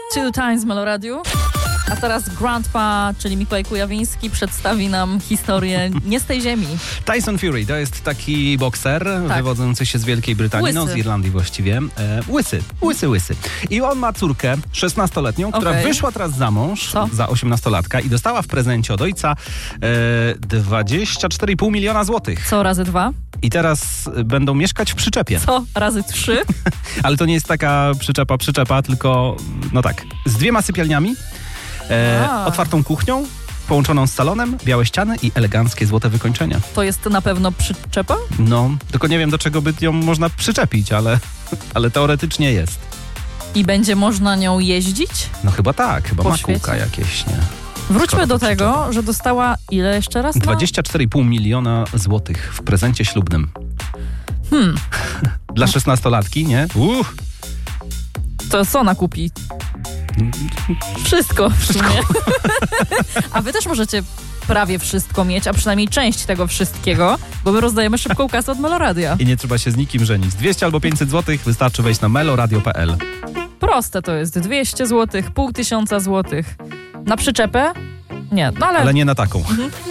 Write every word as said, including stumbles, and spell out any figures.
Two Times Meloradiu. A teraz Grandpa, czyli Mikołaj Kujawiński, przedstawi nam historię nie z tej ziemi. Tyson Fury to jest taki bokser Tak. wywodzący się z Wielkiej Brytanii, no Łysy. z Irlandii właściwie. E, łysy, łysy, łysy. I on ma córkę szesnastoletnią, która Okej. wyszła teraz za mąż Co? za osiemnastolatka i dostała w prezencie od ojca e, dwadzieścia cztery i pół miliona złotych. Co razy dwa? I teraz będą mieszkać w przyczepie. Co razy trzy? Ale to nie jest taka przyczepa, przyczepa, tylko no tak, z dwiema sypialniami, e, A. otwartą kuchnią, połączoną z salonem, białe ściany i eleganckie złote wykończenia. To jest na pewno przyczepa? No, tylko nie wiem, do czego by ją można przyczepić, ale, ale teoretycznie jest. I będzie można nią jeździć? No chyba tak, chyba Po ma świecie? kółka jakieś, nie? Wróćmy Skoro do to tego, przyczepa. że dostała ile jeszcze raz? No? dwadzieścia cztery i pół miliona złotych w prezencie ślubnym. Hmm, Dla szesnastolatki, nie? Uff, to co ona kupi? Wszystko w sumie. A wy też możecie prawie wszystko mieć, a przynajmniej część tego wszystkiego, bo my rozdajemy szybką kasę od Meloradia. i nie trzeba się z nikim żenić. dwieście albo pięćset złotych wystarczy wejść na meloradio kropka p l. Proste to jest. dwieście złotych, pół tysiąca złotych. Na przyczepę? Nie, no ale... Ale nie na taką.